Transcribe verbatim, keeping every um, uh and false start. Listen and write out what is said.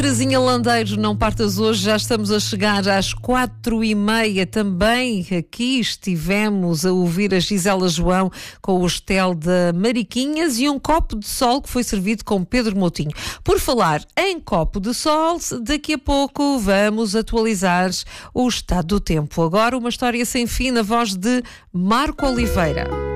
Terezinha Landeiro, não partas hoje, já estamos a chegar às quatro e meia. Também aqui estivemos a ouvir a Gisela João com o Estel de Mariquinhas e um copo de sol que foi servido com Pedro Moutinho. Por falar em copo de sol, daqui a pouco vamos atualizar o estado do tempo. Agora uma história sem fim na voz de Marco Oliveira.